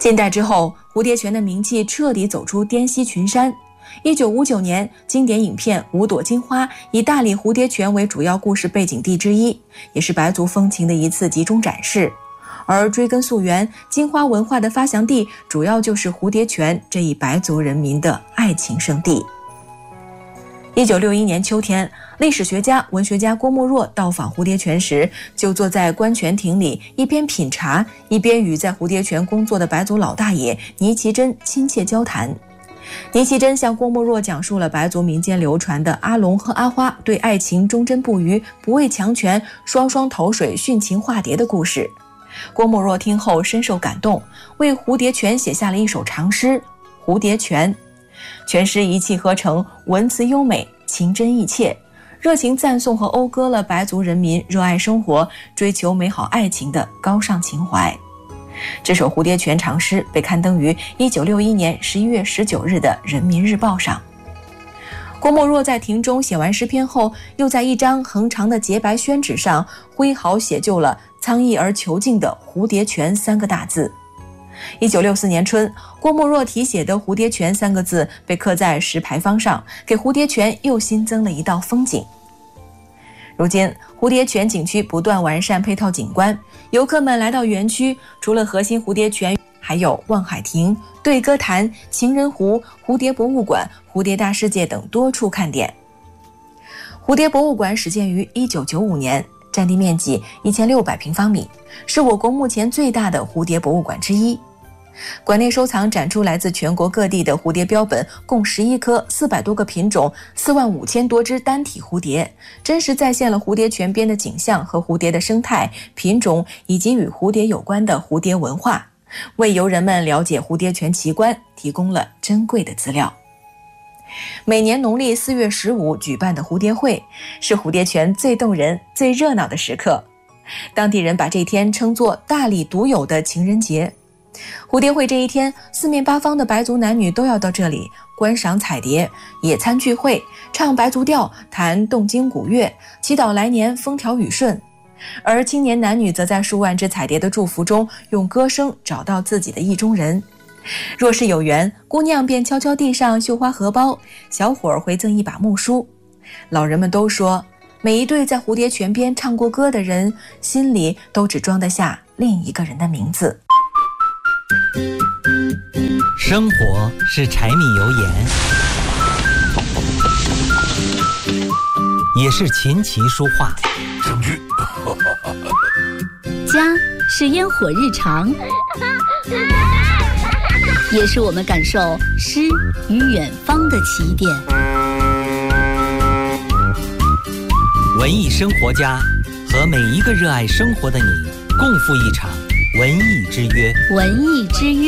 近代之后，蝴蝶泉的名气彻底走出滇西群山。1959年，经典影片《五朵金花》以大理蝴蝶泉为主要故事背景地之一，也是白族风情的一次集中展示。而追根溯源，金花文化的发祥地主要就是蝴蝶泉这一白族人民的爱情圣地。1961年秋天，历史学家、文学家郭沫若到访蝴蝶泉时，就坐在观泉亭里，一边品茶，一边与在蝴蝶泉工作的白族老大爷倪其真亲切交谈。倪其真向郭沫若讲述了白族民间流传的阿龙和阿花对爱情忠贞不渝、不畏强权、双双投水、殉情化蝶的故事。郭沫若听后深受感动，为蝴蝶泉写下了一首长诗《蝴蝶泉》。全诗一气呵成，文词优美，情真意切，热情赞颂和讴歌了白族人民热爱生活、追求美好爱情的高尚情怀。这首蝴蝶泉长诗被刊登于1961年11月19日的《人民日报》上。郭沫若在亭中写完诗篇后，又在一张横长的洁白宣纸上挥毫写就了苍意而遒劲的蝴蝶泉3个大字。1964年春，郭沫若题写的蝴蝶泉3个字被刻在石牌坊上，给蝴蝶泉又新增了一道风景。如今，蝴蝶泉景区不断完善配套景观，游客们来到园区，除了核心蝴蝶泉，还有望海亭、对歌潭、情人湖、蝴蝶博物馆、蝴蝶大世界等多处看点。蝴蝶博物馆始建于1995年，占地面积1600平方米，是我国目前最大的蝴蝶博物馆之一。馆内收藏展出来自全国各地的蝴蝶标本共11颗，400多个品种，45000多只单体蝴蝶，真实再现了蝴蝶泉边的景象和蝴蝶的生态、品种以及与蝴蝶有关的蝴蝶文化，为游人们了解蝴蝶泉奇观提供了珍贵的资料。每年农历4月15举办的蝴蝶会，是蝴蝶泉最动人、最热闹的时刻。当地人把这天称作大理独有的情人节。蝴蝶会这一天，四面八方的白族男女都要到这里观赏彩蝶、野餐聚会、唱白族调、弹动经古乐，祈祷来年风调雨顺。而青年男女则在数万只彩蝶的祝福中，用歌声找到自己的意中人。若是有缘，姑娘便悄悄递上绣花荷包，小伙儿回赠一把木梳。老人们都说，每一对在蝴蝶泉边唱过歌的人，心里都只装得下另一个人的名字。 生活是柴米油盐，也是琴棋书画。 证据。 家是烟火日常，也是我们感受诗与远方的起点。 文艺生活家和每一个热爱生活的你，共赴一场文艺之约。 文艺之约。